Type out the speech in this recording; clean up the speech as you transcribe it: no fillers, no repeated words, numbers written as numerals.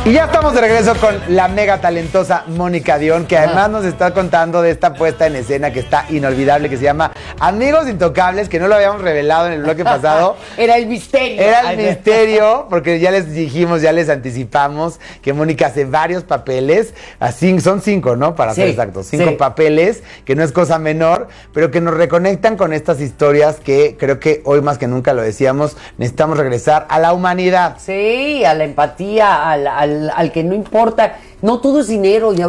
Y ya estamos de regreso con la mega talentosa Mónica Dion, que además nos está contando de esta puesta en escena que está inolvidable, que se llama Amigos Intocables, que no lo habíamos revelado en el bloque pasado. Era el misterio. Era el misterio, porque ya les dijimos, ya les anticipamos que Mónica hace varios papeles, así son 5, ¿no? Para ser exactos, 5 papeles, que no es cosa menor, pero que nos reconectan con estas historias que creo que hoy más que nunca lo decíamos, necesitamos regresar a la humanidad. Sí, a la empatía, al que no importa. No todo es dinero.